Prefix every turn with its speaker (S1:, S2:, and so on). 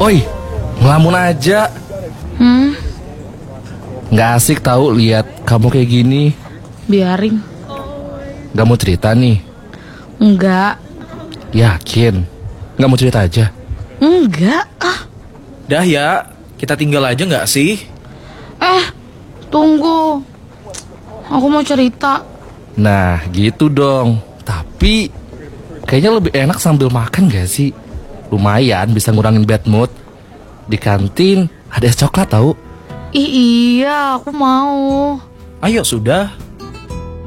S1: Oi, ngelamun aja. Nggak asik tahu lihat kamu kayak gini.
S2: Biarin.
S1: Gak mau cerita nih?
S2: Enggak.
S1: Yakin? Gak mau cerita aja?
S2: Enggak.
S3: Dah ya, kita tinggal aja nggak sih?
S2: Tunggu. Aku mau cerita.
S1: Nah gitu dong. Tapi kayaknya lebih enak sambil makan gak sih? Lumayan bisa ngurangin bad mood. Di kantin ada es coklat tahu.
S2: Iya, aku mau.
S3: Ayo sudah,